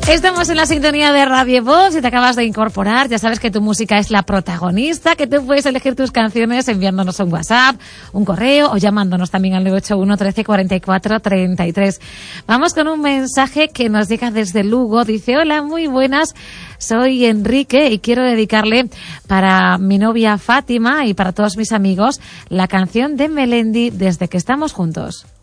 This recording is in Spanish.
Estamos en la sintonía de Radio Voz. Si te acabas de incorporar, ya sabes que tu música es la protagonista, que tú puedes elegir tus canciones enviándonos un WhatsApp, un correo o llamándonos también al 981 13 44 33. Vamos con un mensaje que nos llega desde Lugo. Dice: hola, muy buenas, soy Enrique y quiero dedicarle para mi novia Fátima y para todos mis amigos la canción de Melendi, Desde que estamos juntos.